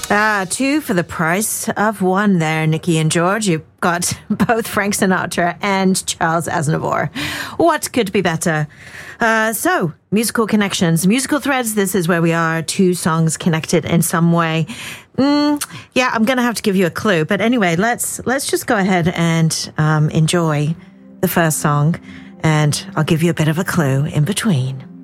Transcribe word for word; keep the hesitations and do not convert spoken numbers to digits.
Ah, two for the price of one there, Nikki and George. You've got both Frank Sinatra and Charles Aznavour. What could be better? Uh, so, musical connections, musical threads. This is where we are. Two songs connected in some way. Mm, yeah, I'm going to have to give you a clue. But anyway, let's let's just go ahead and um, enjoy the first song. And I'll give you a bit of a clue in between.